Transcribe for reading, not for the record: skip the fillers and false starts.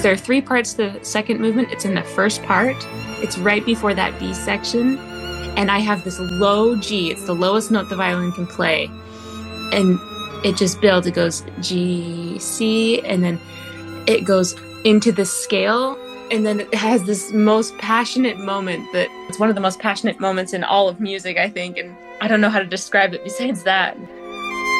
there are three parts to the second movement. It's in the first part. It's right before that B section. And I have this low G. It's the lowest note the violin can play. And it just builds. It goes G, C, and then it goes into the scale. And then it has this most passionate moment that it's one of the most passionate moments in all of music, I think. And I don't know how to describe it besides that.